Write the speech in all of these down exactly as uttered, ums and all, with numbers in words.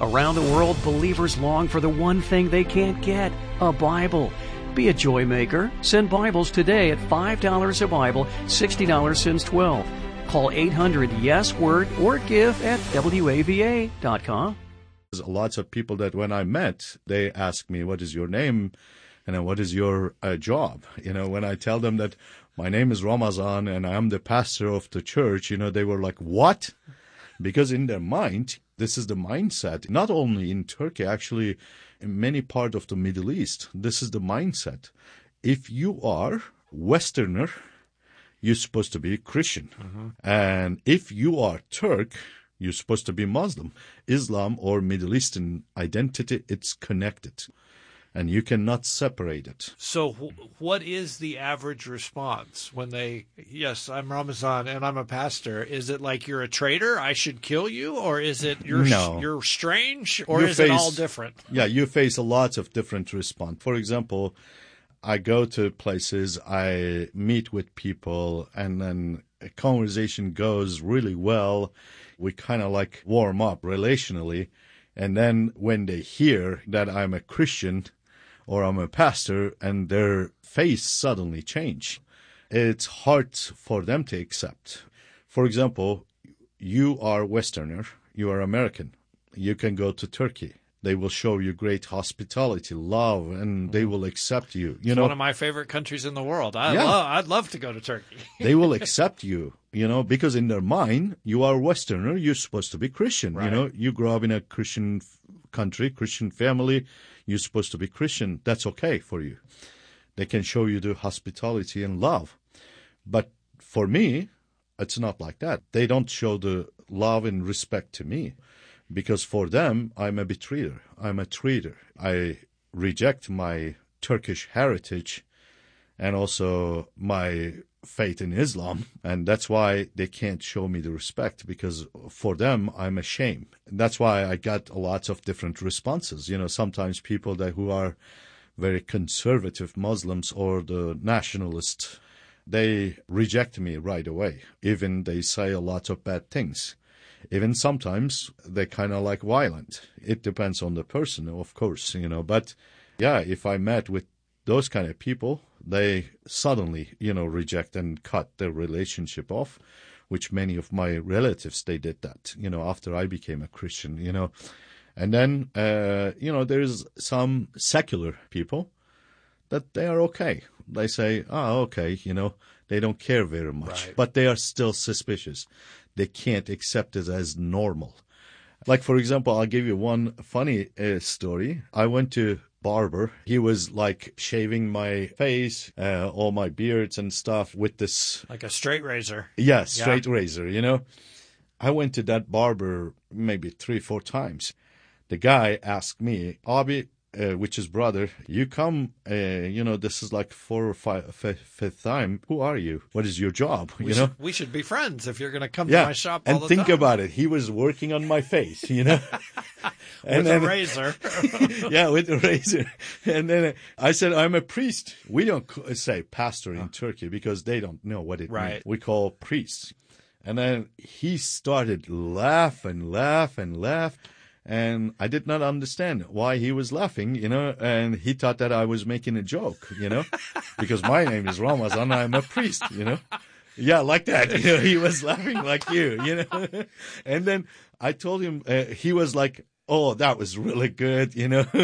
Around the world, believers long for the one thing they can't get, a Bible. Be a joy maker. Send Bibles today at five dollars a Bible, sixty dollars since twelve. Call eight hundred yes word or give at W A V A dot com. There's lots of people that when I met, they ask me, what is your name? And then what is your uh, job? You know, when I tell them that my name is Ramazan and I'm the pastor of the church, you know, they were like, what? Because in their mind, this is the mindset, not only in Turkey, actually in many parts of the Middle East, this is the mindset. If you are Westerner, you're supposed to be Christian. Mm-hmm. And if you are Turk, you're supposed to be Muslim. Islam or Middle Eastern identity, it's connected. And you cannot separate it. So wh- what is the average response when they, yes, I'm Ramazan and I'm a pastor? Is it like you're a traitor, I should kill you? Or is it you're no. you're strange? Or you is face, it all different? Yeah, you face a lot of different response. For example, I go to places, I meet with people, and then a conversation goes really well. We kind of like warm up relationally. And then when they hear that I'm a Christian or I'm a pastor, and their face suddenly change, it's hard for them to accept. For example, you are Westerner, you are American. You can go to Turkey. They will show you great hospitality, love, and they will accept you. You It's know, one of my favorite countries in the world. I yeah. love, I'd love to go to Turkey. They will accept you, you know, because in their mind, you are Westerner, you're supposed to be Christian. Right. You know, you grow up in a Christian country, Christian family, you're supposed to be Christian. That's okay for you. They can show you the hospitality and love. But for me, it's not like that. They don't show the love and respect to me. Because for them, I'm a betrayer. I'm a traitor. I reject my Turkish heritage and also my faith in Islam. And that's why they can't show me the respect, because for them, I'm a shame. And that's why I got a lot of different responses. You know, sometimes people that who are very conservative Muslims or the nationalists, they reject me right away. Even they say a lot of bad things. Even sometimes they kind of like violent. It depends on the person, of course, you know. But yeah, if I met with those kind of people, they suddenly, you know, reject and cut their relationship off, which many of my relatives, they did that, you know, after I became a Christian, you know. And then, uh, you know, there's some secular people that they are okay. They say, oh, okay, you know, they don't care very much, right. But they are still suspicious. They can't accept it as normal. Like, for example, I'll give you one funny uh, story. I went to barber. He was like shaving my face, uh, all my beards and stuff with this. Like a straight razor. Yeah, straight yeah. razor, you know. I went to that barber maybe three, four times. The guy asked me, Abi, Uh, which is brother, you come, uh, you know, this is like four or five, f- fifth time. Who are you? What is your job? We you should, know, we should be friends if you're going to come yeah. to my shop all and the think time. about it. He was working on my face, you know, and with then, a razor. yeah, with a razor. And then I said, I'm a priest. We don't say pastor in Turkey because they don't know what it right. means. We call priests. And then he started laugh and laugh and laugh. And I did not understand why he was laughing, you know, and he thought that I was making a joke, you know, because my name is Ramazan, I'm a priest, you know. Yeah, like that. You know, he was laughing like you, you know. And then I told him, uh, he was like, oh, that was really good, you know.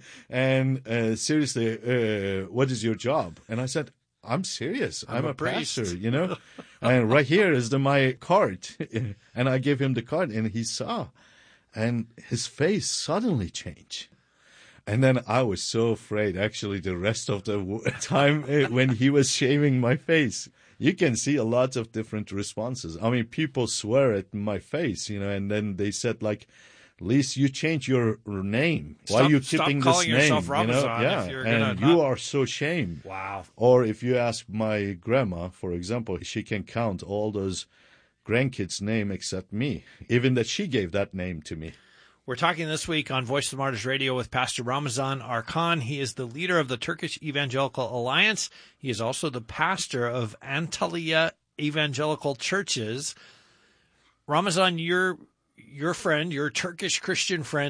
And uh, seriously, uh, what is your job? And I said, I'm serious. I'm, I'm a, a pastor, you know. And right here is the, my card. And I gave him the card and he saw. And his face suddenly changed. And then I was so afraid, actually, the rest of the time when he was shaving my face. You can see a lot of different responses. I mean, people swear at my face, you know, and then they said, like, at least you change your name. Why stop, are you keeping this calling name? yourself Ramazan, you know? Yeah, if you're and gonna you not... are so ashamed. Wow. Or if you ask my grandma, for example, she can count all those grandkids' name except me, even that she gave that name to me. We're talking this week on Voice of the Martyrs Radio with Pastor Ramazan Arkan. He is the leader of the Turkish Evangelical Alliance. He is also the pastor of Antalya Evangelical Churches. Ramazan, your your friend, your Turkish Christian friend,